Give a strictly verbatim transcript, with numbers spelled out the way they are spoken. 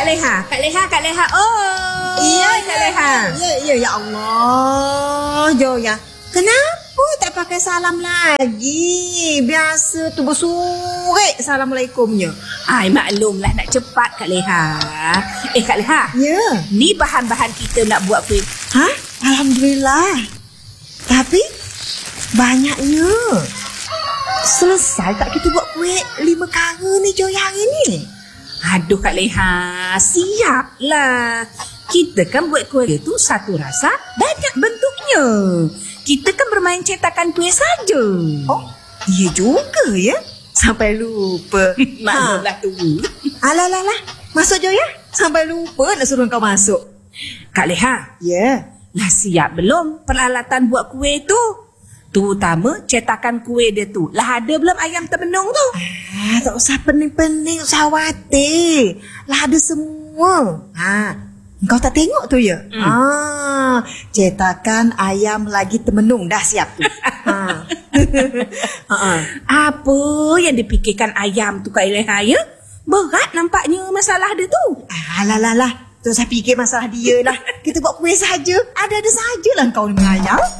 Leha, Kak Leha, Kak Leha. Oh, iya, Kak Leha. Ya, ya, ya Allah. Joya, kenapa tak pakai salam lagi? Biasa tu bersurik Assalamualaikumnya. Ai, maklumlah nak cepat Kak Leha. Eh, Kak Leha. Ya. Ni bahan-bahan kita nak buat kuih. Hah? Alhamdulillah. Tapi, banyaknya. Selesai tak kita buat kuih lima kara ni Joya hari ni? Aduh Kak Leha, siaplah. Kita kan buat kuih tu satu rasa, banyak bentuknya. Kita kan bermain cetakan kuih saja. Oh, iya juga ya. Sampai lupa. Maklumlah tu. Alah, alah, alah. Masuk Joya. Sampai lupa nak suruh kau masuk. Kak Leha. Ya. Lah siap belum peralatan buat kuih tu? Terutama cetakan kuih dia tu. Lah ada belum ayam termenung tu? Ah, tak usah pening-pening, tak usah khawatir. Lah ada semua. Ha, kau tak tengok tu ya? Hmm. Ah, cetakan ayam lagi termenung dah siap tu. Ha. uh-uh. Apa yang dipikirkan ayam tu Kak Leha ya? Berat nampaknya masalah dia tu. Alah, alah, alah. Tak usah fikir masalah dia lah. Kita buat kuih saja. Ada-ada sajalah kau ni mengayal.